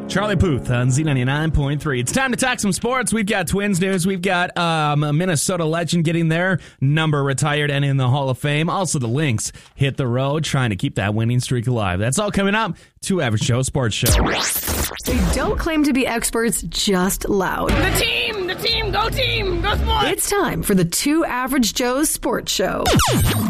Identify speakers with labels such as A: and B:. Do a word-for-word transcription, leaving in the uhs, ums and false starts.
A: Charlie Puth on Z ninety-nine point three. It's time to talk some sports. We've got Twins news. We've got um, a Minnesota legend getting their number retired and in the Hall of Fame. Also, the Lynx hit the road trying to keep that winning streak alive. That's all coming up. Two Average Joe Sports Show.
B: They don't claim to be experts, just loud.
C: The team! The team! Go team! Go sports!
B: It's time for the Two Average Joe's Sports Show.